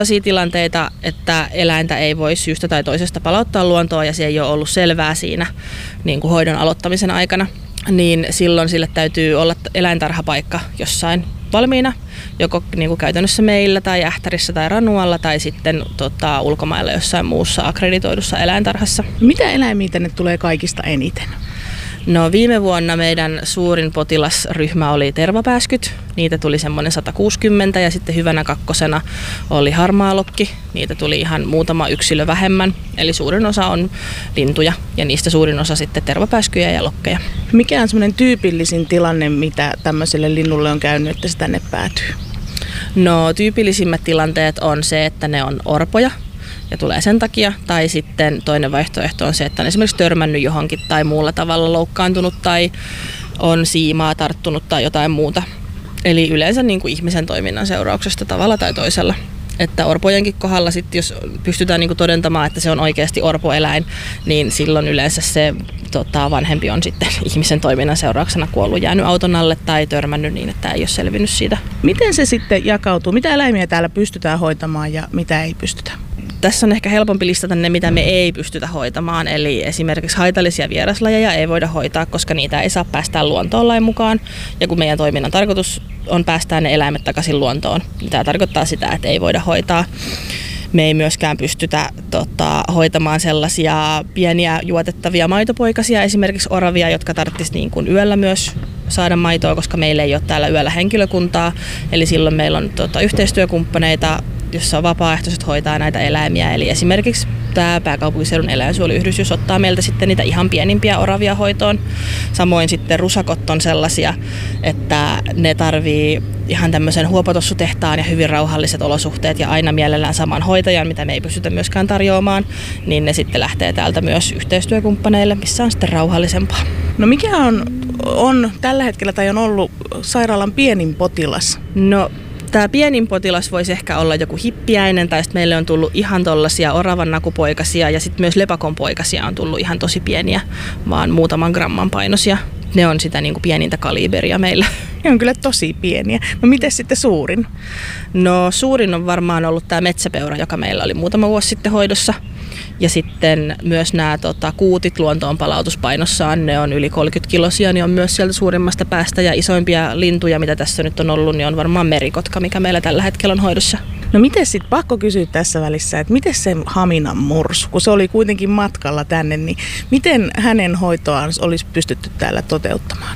Sellaisia tilanteita, että eläintä ei voi syystä tai toisesta palauttaa luontoon ja se ei ole ollut selvää siinä niin kuin hoidon aloittamisen aikana, niin silloin sille täytyy olla eläintarhapaikka jossain valmiina, joko niin kuin käytännössä meillä tai Ähtärissä tai Ranualla tai sitten ulkomailla jossain muussa akkreditoidussa eläintarhassa. Mitä eläimiä tänne tulee kaikista eniten? No viime vuonna meidän suurin potilasryhmä oli tervapääskyt. Niitä tuli semmoinen 160 ja sitten hyvänä kakkosena oli harmaalokki. Niitä tuli ihan muutama yksilö vähemmän. Eli suurin osa on lintuja ja niistä suurin osa sitten tervapääskyjä ja lokkeja. Mikä on semmoinen tyypillisin tilanne, mitä tämmöiselle linnulle on käynyt, että se tänne päätyy? No tyypillisimmät tilanteet on se, että ne on orpoja. Ja tulee sen takia, tai sitten toinen vaihtoehto on se, että on esimerkiksi törmännyt johonkin tai muulla tavalla loukkaantunut tai on siimaa tarttunut tai jotain muuta. Eli yleensä niin kuin ihmisen toiminnan seurauksesta tavalla tai toisella. Että orpojenkin kohdalla sitten, jos pystytään niin kuin todentamaan, että se on oikeasti orpoeläin, niin silloin yleensä se vanhempi on sitten ihmisen toiminnan seurauksena kuollut, jäänyt auton alle tai törmännyt niin, että ei ole selvinnyt siitä. Miten se sitten jakautuu? Mitä eläimiä täällä pystytään hoitamaan ja mitä ei pystytä? Tässä on ehkä helpompi listata ne, mitä me ei pystytä hoitamaan. Eli esimerkiksi haitallisia vieraslajeja ei voida hoitaa, koska niitä ei saa päästää luontoon lain mukaan. Ja kun meidän toiminnan tarkoitus on päästää ne eläimet takaisin luontoon, niin tämä tarkoittaa sitä, että ei voida hoitaa. Me ei myöskään pystytä hoitamaan sellaisia pieniä juotettavia maitopoikasia, esimerkiksi oravia, jotka tarvitsisi niin kuin yöllä myös saada maitoa, koska meillä ei ole täällä yöllä henkilökuntaa. Eli silloin meillä on yhteistyökumppaneita, jossa vapaaehtoiset hoitaa näitä eläimiä. Eli esimerkiksi tämä pääkaupunkiseudun eläinsuojeluyhdistys ottaa meiltä sitten niitä ihan pienimpiä oravia hoitoon. Samoin sitten rusakot on sellaisia, että ne tarvii ihan tämmöisen huopotossutehtaan ja hyvin rauhalliset olosuhteet ja aina mielellään saman hoitajan, mitä me ei pystytä myöskään tarjoamaan, niin ne sitten lähtee täältä myös yhteistyökumppaneille, missä on sitten rauhallisempaa. No mikä on tällä hetkellä tai on ollut sairaalan pienin potilas? No tämä pienin potilas voisi ehkä olla joku hippiäinen tai sitten meille on tullut ihan tollaisia oravan nakupoikasia ja sitten myös lepakonpoikasia on tullut ihan tosi pieniä, vaan muutaman gramman painoisia. Ne on sitä niin kuin pienintä kaliberia meillä. Ne on kyllä tosi pieniä. No miten sitten suurin? No suurin on varmaan ollut tämä metsäpeura, joka meillä oli muutama vuosi sitten hoidossa. Ja sitten myös nämä kuutit luontoon palautuspainossaan, ne on yli 30-kilosia, niin on myös sieltä suurimmasta päästä. Ja isoimpia lintuja, mitä tässä nyt on ollut, niin on varmaan merikotka, mikä meillä tällä hetkellä on hoidossa. No miten sitten, pakko kysyä tässä välissä, että miten se Haminan mursu, kun se oli kuitenkin matkalla tänne, niin miten hänen hoitoaan olisi pystytty täällä toteuttamaan?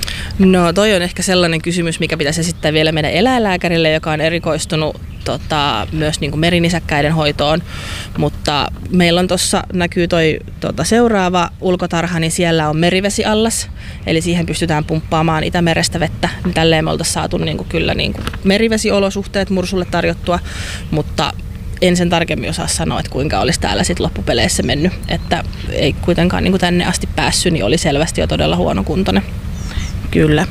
No toi on ehkä sellainen kysymys, mikä pitäisi esittää vielä meidän eläinlääkärille, joka on erikoistunut myös niin kuin merinisäkkäiden hoitoon, mutta meillä on tuossa näkyy toi seuraava ulkotarha, niin siellä on merivesiallas, eli siihen pystytään pumppaamaan Itämerestä vettä, niin tälleen me oltaisiin saatu niin kuin kyllä niin kuin merivesiolosuhteet mursulle tarjottua, mutta en sen tarkemmin osaa sanoa, että kuinka olisi täällä sit loppupeleissä mennyt, että ei kuitenkaan niin kuin tänne asti päässyt, niin oli selvästi jo todella huonokuntoinen. Kyllä.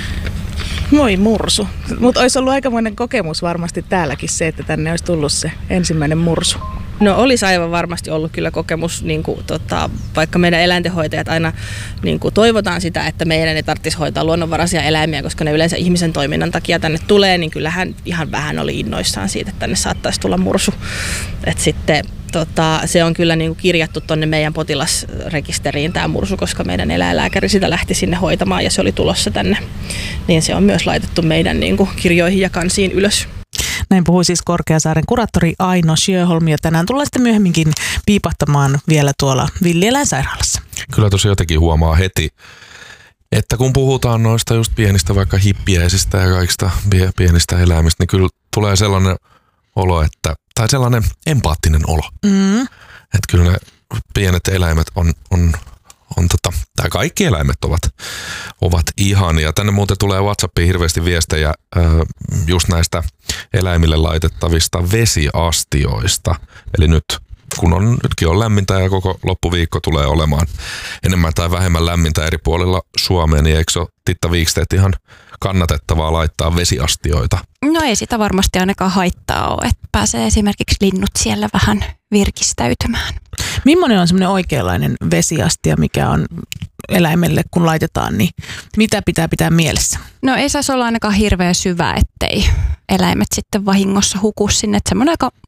Moi mursu. Mutta olisi ollut aikamoinen kokemus varmasti täälläkin se, että tänne olisi tullut se ensimmäinen mursu. No olisi aivan varmasti ollut kyllä kokemus, niin kuin, vaikka meidän eläintenhoitajat aina niin kuin toivotaan sitä, että meidän ei tarvitsisi hoitaa luonnonvaraisia eläimiä, koska ne yleensä ihmisen toiminnan takia tänne tulee, niin kyllähän ihan vähän oli innoissaan siitä, että tänne saattaisi tulla mursu. Et sitten se on kyllä niin kuin kirjattu tuonne meidän potilasrekisteriin tämä mursu, koska meidän eläinlääkäri sitä lähti sinne hoitamaan ja se oli tulossa tänne. Niin se on myös laitettu meidän niin kuin kirjoihin ja kansiin ylös. Näin puhui siis Korkeasaaren kuraattori Aino Sjöholm, ja tänään tullaan sitten myöhemminkin piipahtamaan vielä tuolla villieläinsairaalassa. Kyllä tosiaan jotenkin huomaa heti, että kun puhutaan noista just pienistä vaikka hippiäisistä ja kaikista pienistä eläimistä, niin kyllä tulee sellainen olo, tai sellainen empaattinen olo. Että kyllä ne pienet eläimet tai kaikki eläimet ovat ihania. Tänne muuten tulee WhatsAppiin hirveästi viestejä just näistä eläimille laitettavista vesiastioista. Eli nytkin on lämmintä ja koko loppuviikko tulee olemaan enemmän tai vähemmän lämmintä eri puolilla Suomea, niin eikö se ole Titta Wikstedt ihan kannatettavaa laittaa vesiastioita? No ei sitä varmasti ainakaan haittaa ole, että pääsee esimerkiksi linnut siellä vähän virkistäytymään. Millainen on semmoinen oikeanlainen vesiastia, mikä on eläimelle, kun laitetaan, niin mitä pitää mielessä? No ei saisi olla ainakaan hirveän syvä, ettei eläimet sitten vahingossa huku sinne. Että semmoinen aika